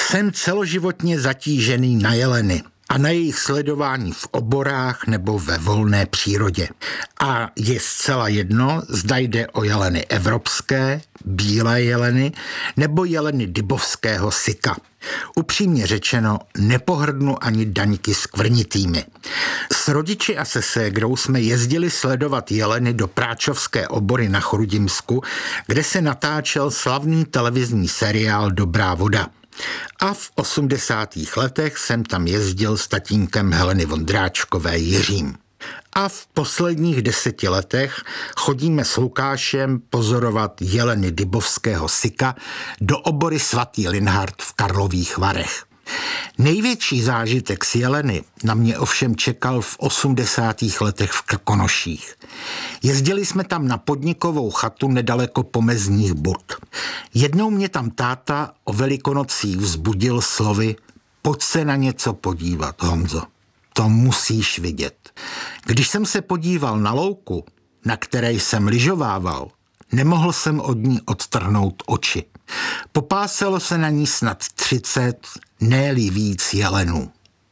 Jsem celoživotně zatížený na jeleny a na jejich sledování v oborách nebo ve volné přírodě. A je zcela jedno, zda jde o jeleny evropské, bílé jeleny nebo jeleny dybovského syka. Upřímně řečeno, nepohrdnu ani daňky skvrnitými. S rodiči a se ségrou jsme jezdili sledovat jeleny do Práčovské obory na Chrudimsku, kde se natáčel slavný televizní seriál Dobrá voda. A v 80. letech jsem tam jezdil s tatínkem Heleny Vondráčkové Jiřím. A v posledních 10 letech chodíme s Lukášem pozorovat jeleny dybovského syka do obory Svatý Linhart v Karlových Varech. Největší zážitek s jeleny na mě ovšem čekal v 80. letech v Krkonoších. Jezdili jsme tam na podnikovou chatu nedaleko Pomezních Bud. Jednou mě tam táta o Velikonocích vzbudil slovy: pojď se na něco podívat, Honzo. To musíš vidět. Když jsem se podíval na louku, na které jsem lyžovával, nemohl jsem od ní odtrhnout oči. Popásalo se na ní snad 30, ne-li víc jelenů.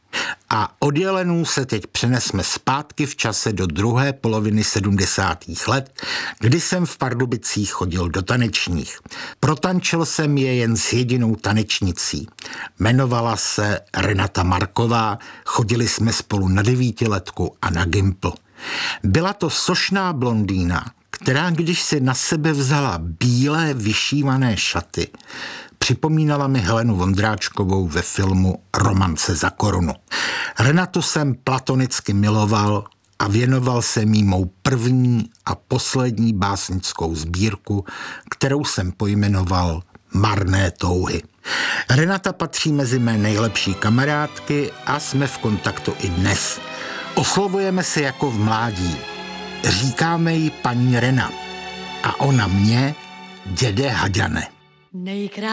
A od jelenů se teď přenesme zpátky v čase do druhé poloviny 70. let, kdy jsem v Pardubicích chodil do tanečních. Protančil jsem je jen s jedinou tanečnicí. Jmenovala se Renata Marková, chodili jsme spolu na 9letku a na Gimpl. Byla to sošná blondýna, která když si na sebe vzala bílé vyšívané šaty, připomínala mi Helenu Vondráčkovou ve filmu Romance za korunu. Renatu jsem platonicky miloval a věnoval jsem jí mou první a poslední básnickou sbírku, kterou jsem pojmenoval Marné touhy. Renata patří mezi mé nejlepší kamarádky a jsme v kontaktu i dnes. Oslovujeme se jako v mládí. Říkáme jí paní Rena a ona mě děde Haďane.